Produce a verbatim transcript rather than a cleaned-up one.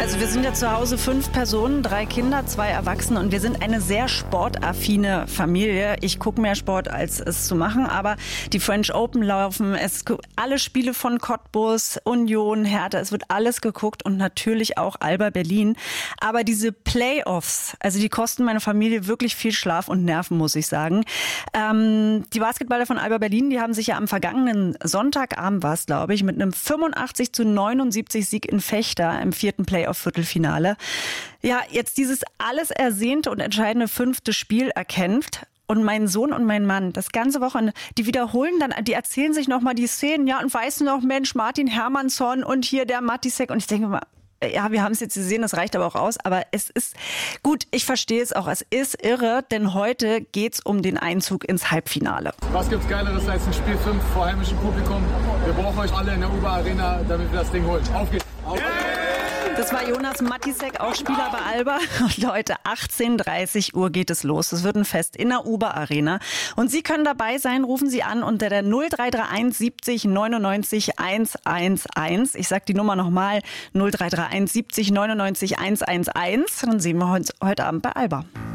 Also wir sind ja zu Hause fünf Personen, drei Kinder, zwei Erwachsene und wir sind eine sehr sportaffine Familie. Ich gucke mehr Sport, als es zu machen, aber die French Open laufen, es alle Spiele von Cottbus, Union, Hertha, es wird alles geguckt und natürlich auch Alba Berlin. Aber diese Playoffs, also die kosten meiner Familie wirklich viel Schlaf und Nerven, muss ich sagen. Ähm, die Basketballer von Alba Berlin, die haben sich ja am vergangenen Sonntagabend, war es glaube ich, mit einem fünfundachtzig zu neunundsiebzig Sieg in Fechter im vierten Playoff-Viertelfinale. Ja, jetzt dieses alles ersehnte und entscheidende fünfte Spiel erkämpft. Und mein Sohn und mein Mann, das ganze Wochenende, die wiederholen dann, die erzählen sich nochmal die Szenen. Ja, und weißt du noch, Mensch, Martin Hermannsson und hier der Matisek. Und ich denke mal, ja, wir haben es jetzt gesehen, das reicht aber auch aus. Aber es ist gut, ich verstehe es auch. Es ist irre, denn heute geht's um den Einzug ins Halbfinale. Was gibt's Geileres als ein Spiel fünf vor heimischem Publikum? Wir brauchen euch alle in der Uber Arena, damit wir das Ding holen. Auf geht's! Auf geht's! Das war Jonas Matisek, auch Spieler bei Alba. Und heute achtzehn Uhr dreißig geht es los. Es wird ein Fest in der Uber Arena. Und Sie können dabei sein, rufen Sie an unter der null drei drei eins siebzig neunundneunzig hundertelf. Ich sage die Nummer nochmal, null drei drei eins siebzig neunundneunzig hundertelf. Dann sehen wir uns heute Abend bei Alba.